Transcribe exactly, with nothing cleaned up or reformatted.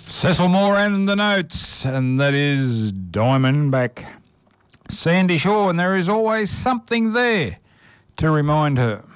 Cecil Moore and the Notes, and that is Diamondback. Sandy Shaw, and there is always something there to remind her.